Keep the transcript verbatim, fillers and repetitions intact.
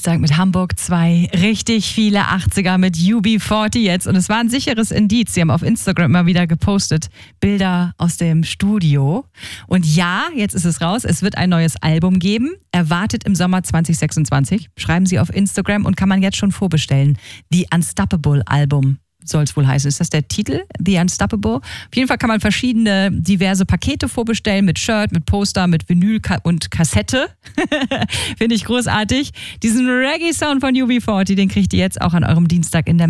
Dienstag mit Hamburg zwei. Richtig viele achtziger mit U B vierzig jetzt. Und es war ein sicheres Indiz. Sie haben auf Instagram immer wieder gepostet Bilder aus dem Studio. Und ja, jetzt ist es raus. Es wird ein neues Album geben. Erwartet im Sommer zwanzig sechsundzwanzig. Schreiben Sie auf Instagram und kann man jetzt schon vorbestellen. The Unstoppable Album soll es wohl heißen. Ist das der Titel? The Unstoppable? Auf jeden Fall kann man verschiedene, diverse Pakete vorbestellen mit Shirt, mit Poster, mit Vinyl und Kassette. Finde ich großartig. Diesen Reggae-Sound von U B vierzig, den kriegt ihr jetzt auch an eurem Dienstag in der